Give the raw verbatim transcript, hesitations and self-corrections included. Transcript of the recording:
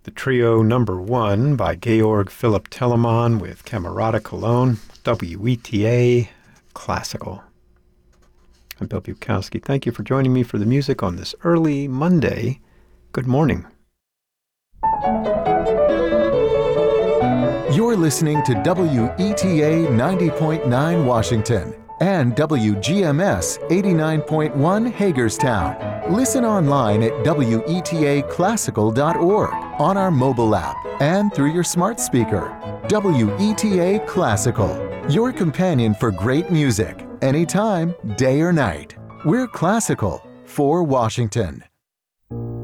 The trio number one by Georg Philipp Telemann with Camerata Cologne, W E T A Classical. I'm Bill Bukowski. Thank you for joining me for the music on this early Monday. Good morning. You're listening to W E T A ninety point nine Washington and W G M S eighty-nine point one Hagerstown. Listen online at W E T A classical dot org, on our mobile app, and through your smart speaker. W E T A Classical, your companion for great music, anytime, day or night. We're classical for Washington.